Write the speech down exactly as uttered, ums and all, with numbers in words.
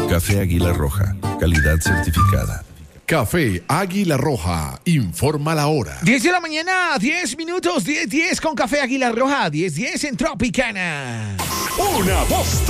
Café Águila Roja, calidad certificada. Café Águila Roja, informa la hora. diez de la mañana, diez minutos, diez diez con Café Águila Roja, diez diez en Tropicana. Una voz